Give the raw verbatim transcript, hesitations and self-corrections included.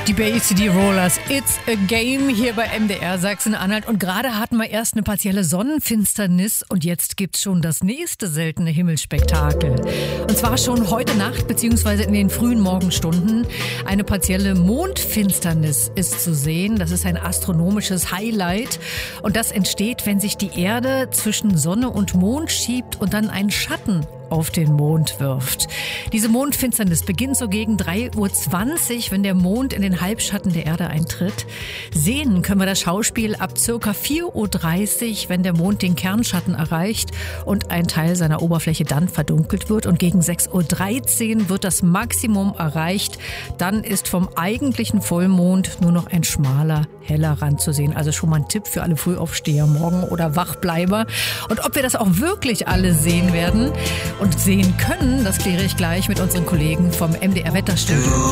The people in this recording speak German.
Die Bay City Rollers, It's a Game hier bei M D R Sachsen-Anhalt. Und gerade hatten wir erst eine partielle Sonnenfinsternis und jetzt gibt's schon das nächste seltene Himmelsspektakel. Und zwar schon heute Nacht beziehungsweise in den frühen Morgenstunden. Eine partielle Mondfinsternis ist zu sehen. Das ist ein astronomisches Highlight. Und das entsteht, wenn sich die Erde zwischen Sonne und Mond schiebt und dann einen Schatten auf den Mond wirft. Diese Mondfinsternis beginnt so gegen drei Uhr zwanzig, wenn der Mond in den Halbschatten der Erde eintritt. Sehen können wir das Schauspiel ab circa vier Uhr dreißig, wenn der Mond den Kernschatten erreicht und ein Teil seiner Oberfläche dann verdunkelt wird. Und gegen sechs Uhr dreizehn wird das Maximum erreicht. Dann ist vom eigentlichen Vollmond nur noch ein schmaler, heller Rand zu sehen. Also schon mal ein Tipp für alle Frühaufsteher morgen oder Wachbleiber. Und ob wir das auch wirklich alle sehen werden und sehen können, das kläre ich gleich mit unseren Kollegen vom M D R Wetterstudio.